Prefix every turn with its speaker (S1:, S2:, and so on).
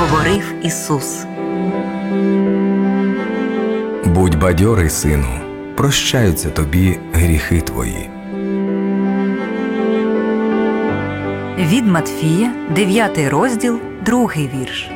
S1: говорив Ісус.
S2: Будь бадьорий, сину, прощаються тобі гріхи твої.
S1: Від Матфія, 9 розділ, 2 вірш.